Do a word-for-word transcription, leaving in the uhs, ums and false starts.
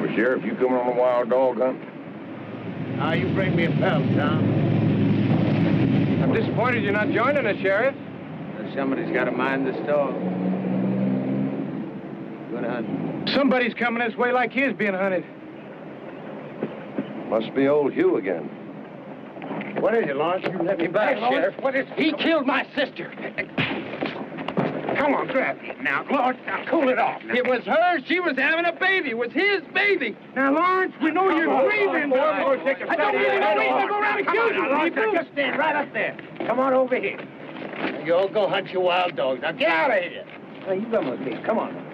Sheriff, you coming on a wild dog hunt? Now you bring me a pelt, Tom. I'm disappointed you're not joining us, Sheriff. Well, somebody's got to mind this dog. Good hunt. Somebody's coming this way like he is being hunted. Must be old Hugh again. What is it, Lawrence? You let me back, Hey, Sheriff. What is it? He killed my sister. Come on, grab him now. Lawrence, now cool it off. Now. It was her. She was having a baby. It was his baby. Now, Lawrence, we know you're on, grieving. boy, I'm gonna take a I don't study. really know Come reason to on. go around Come on, accusing now, Lawrence, people. now, Just stand right up there. Come on over here. You all go hunt your wild dogs. Now, get out of here. Now, you come with me. Come on.